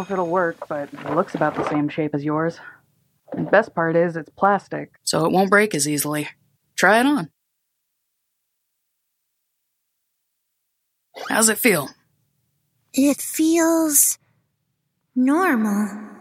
if it'll work, but it looks about the same shape as yours. And the best part is it's plastic. So it won't break as easily. Try it on. How's it feel? It feels normal.